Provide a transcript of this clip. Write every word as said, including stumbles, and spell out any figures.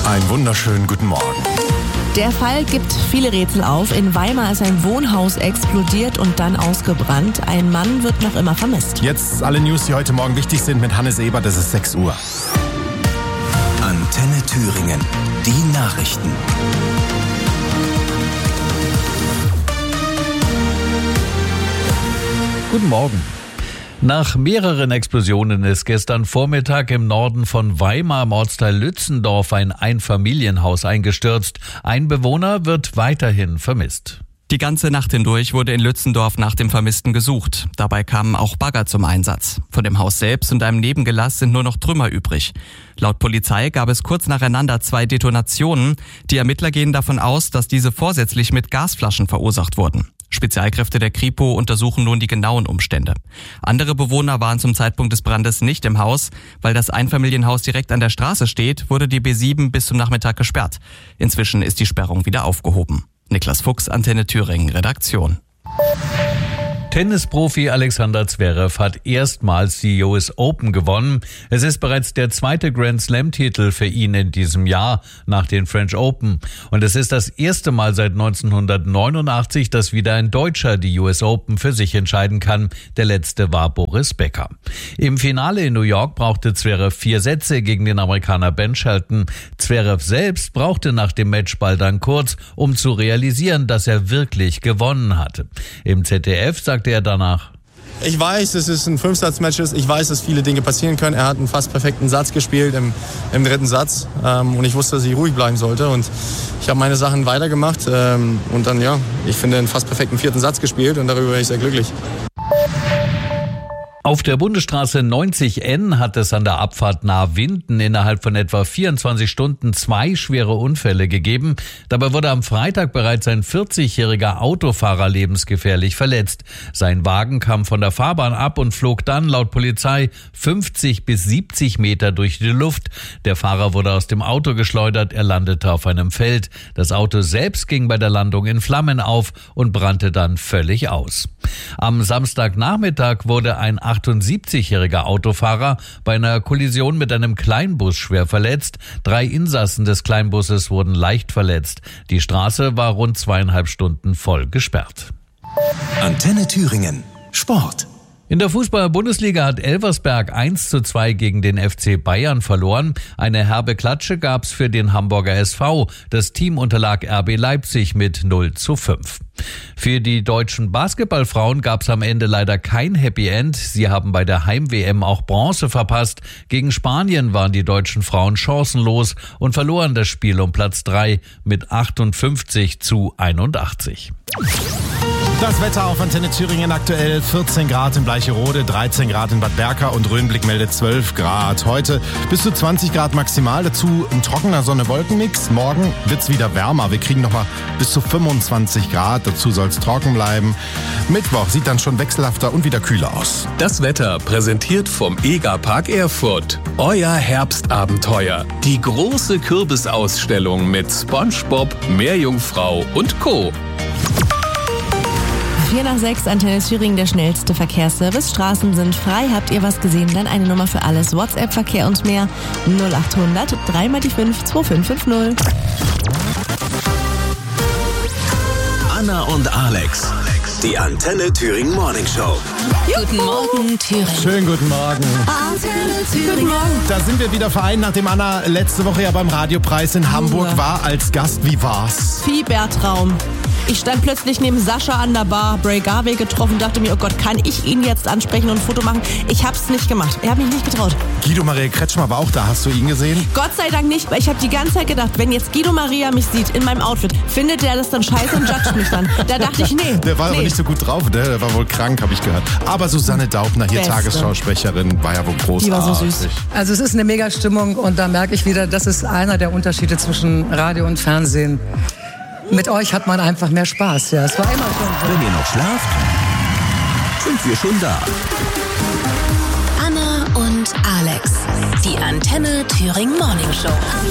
Einen wunderschönen guten Morgen. Der Fall gibt viele Rätsel auf. In Weimar ist ein Wohnhaus explodiert und dann ausgebrannt. Ein Mann wird noch immer vermisst. Jetzt alle News, die heute Morgen wichtig sind mit Hannes Ebert. Es ist sechs Uhr. Antenne Thüringen. Die Nachrichten. Guten Morgen. Nach mehreren Explosionen ist gestern Vormittag im Norden von Weimar im Ortsteil Lützendorf ein Einfamilienhaus eingestürzt. Ein Bewohner wird weiterhin vermisst. Die ganze Nacht hindurch wurde in Lützendorf nach dem Vermissten gesucht. Dabei kamen auch Bagger zum Einsatz. Von dem Haus selbst und einem Nebengelass sind nur noch Trümmer übrig. Laut Polizei gab es kurz nacheinander zwei Detonationen. Die Ermittler gehen davon aus, dass diese vorsätzlich mit Gasflaschen verursacht wurden. Spezialkräfte der Kripo untersuchen nun die genauen Umstände. Andere Bewohner waren zum Zeitpunkt des Brandes nicht im Haus. Weil das Einfamilienhaus direkt an der Straße steht, wurde die B sieben bis zum Nachmittag gesperrt. Inzwischen ist die Sperrung wieder aufgehoben. Niklas Fuchs, Antenne Thüringen, Redaktion. Tennisprofi Alexander Zverev hat erstmals die U S Open gewonnen. Es ist bereits der zweite Grand Slam-Titel für ihn in diesem Jahr nach den French Open. Und es ist das erste Mal seit neunzehnhundertneunundachtzig, dass wieder ein Deutscher die U S Open für sich entscheiden kann. Der letzte war Boris Becker. Im Finale in New York brauchte Zverev vier Sätze gegen den Amerikaner Ben Shelton. Zverev selbst brauchte nach dem Matchball dann kurz, um zu realisieren, dass er wirklich gewonnen hatte. Im Z D F sagte er danach: Ich weiß, dass es ein Fünfsatz-Match ist. Ich weiß, dass viele Dinge passieren können. Er hat einen fast perfekten Satz gespielt im, im dritten Satz. Ähm, und ich wusste, dass ich ruhig bleiben sollte. Und ich habe meine Sachen weitergemacht. Ähm, und dann, ja, ich finde, einen fast perfekten vierten Satz gespielt. Und darüber bin ich sehr glücklich. Auf der Bundesstraße neunzig N hat es an der Abfahrt nahe Winden innerhalb von etwa vierundzwanzig Stunden zwei schwere Unfälle gegeben. Dabei wurde am Freitag bereits ein vierzigjähriger Autofahrer lebensgefährlich verletzt. Sein Wagen kam von der Fahrbahn ab und flog dann laut Polizei fünfzig bis siebzig Meter durch die Luft. Der Fahrer wurde aus dem Auto geschleudert, er landete auf einem Feld. Das Auto selbst ging bei der Landung in Flammen auf und brannte dann völlig aus. Am Samstagnachmittag wurde ein achtundsiebzigjähriger Autofahrer bei einer Kollision mit einem Kleinbus schwer verletzt. Drei Insassen des Kleinbusses wurden leicht verletzt. Die Straße war rund zweieinhalb Stunden voll gesperrt. Antenne Thüringen. Sport. In der Fußball-Bundesliga hat Elversberg eins zu zwei gegen den F C Bayern verloren. Eine herbe Klatsche gab's für den Hamburger S V. Das Team unterlag R B Leipzig mit null zu fünf. Für die deutschen Basketballfrauen gab's am Ende leider kein Happy End. Sie haben bei der Heim-W M auch Bronze verpasst. Gegen Spanien waren die deutschen Frauen chancenlos und verloren das Spiel um Platz drei mit achtundfünfzig zu einundachtzig. Das Wetter auf Antenne Thüringen aktuell: vierzehn Grad in Bleicherode, dreizehn Grad in Bad Berka und Rhönblick meldet zwölf Grad. Heute bis zu zwanzig Grad maximal, dazu ein trockener Sonne-Wolken-Mix. Morgen wird's wieder wärmer, wir kriegen nochmal bis zu fünfundzwanzig Grad, dazu soll's trocken bleiben. Mittwoch sieht dann schon wechselhafter und wieder kühler aus. Das Wetter präsentiert vom Egerpark Erfurt. Euer Herbstabenteuer. Die große Kürbisausstellung mit SpongeBob, Meerjungfrau und Co. vier nach sechs, Antenne Thüringen, der schnellste Verkehrsservice. Straßen sind frei. Habt ihr was gesehen? Dann eine Nummer für alles. WhatsApp, Verkehr und mehr. null achthundert drei mal die fünf zwei fünf fünf null. Anna und Alex. Die Antenne Thüringen Morning Show. Guten Morgen, Thüringen. Schönen guten Morgen. Antenne Thüringen. Da sind wir wieder vereint, nachdem Anna letzte Woche ja beim Radiopreis in Hamburg Ja. war als Gast. Wie war's? Fiebertraum. Ich stand plötzlich neben Sascha an der Bar, Bray Garvey getroffen, dachte mir, oh Gott, kann ich ihn jetzt ansprechen und ein Foto machen? Ich hab's nicht gemacht. Er hat mich nicht getraut. Guido Maria Kretschmer war auch da. Hast du ihn gesehen? Gott sei Dank nicht, weil ich habe die ganze Zeit gedacht, wenn jetzt Guido Maria mich sieht in meinem Outfit, findet er das dann scheiße und judgt mich dann. Da dachte ich, nee. Der war nee. aber nicht so gut drauf, der, der war wohl krank, habe ich gehört. Aber Susanne Daubner, hier Beste. Tagesschausprecherin, war ja wohl großartig. Die war so süß. Also es ist eine Mega-Stimmung und da merke ich wieder, das ist einer der Unterschiede zwischen Radio und Fernsehen. Mit euch hat man einfach mehr Spaß. Ja, es war immer schon so. Wenn ihr noch schlaft, sind wir schon da. Anna und Alex. Die Antenne Thüringen Morning Show.